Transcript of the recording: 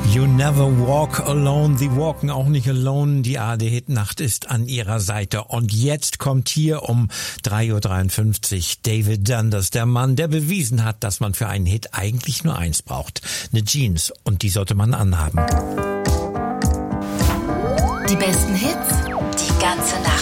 You never walk alone, sie walken auch nicht alone. Die ARD-Hit-Nacht ist an ihrer Seite. Und jetzt kommt hier um 3.53 Uhr David Dundas, der Mann, der bewiesen hat, dass man für einen Hit eigentlich nur eins braucht. Eine Jeans, und die sollte man anhaben. Die besten Hits, die ganze Nacht.